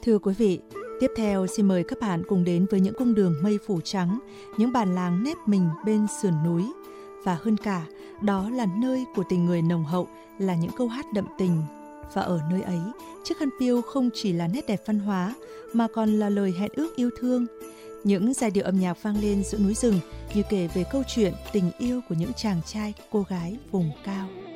Thưa quý vị, tiếp theo xin mời các bạn cùng đến với những cung đường mây phủ trắng, những bản làng nép mình bên sườn núi. Và hơn cả, đó là nơi của tình người nồng hậu, là những câu hát đậm tình. Và ở nơi ấy, chiếc khăn piêu không chỉ là nét đẹp văn hóa, mà còn là lời hẹn ước yêu thương. Những giai điệu âm nhạc vang lên giữa núi rừng như kể về câu chuyện tình yêu của những chàng trai, cô gái vùng cao.